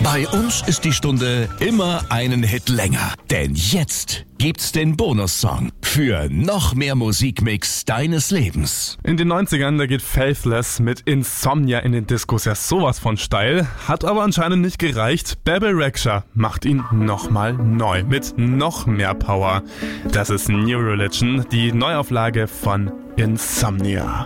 Bei uns ist die Stunde immer einen Hit länger. Denn jetzt gibt's den Bonussong für noch mehr Musikmix deines Lebens. In den 90ern, da geht Faithless mit Insomnia in den Diskos ja sowas von steil. Hat aber anscheinend nicht gereicht. Bebe Rexha macht ihn nochmal neu mit noch mehr Power. Das ist New Religion, die Neuauflage von Insomnia.